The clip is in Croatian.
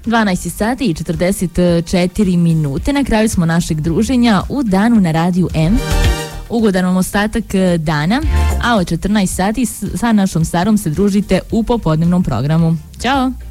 12 sati i 44 minute. Na kraju smo našeg druženja u danu na Radiju M. Ugodan vam ostatak dana, a od 14 sati sa našom starom se družite u popodnevnom programu. Ćao!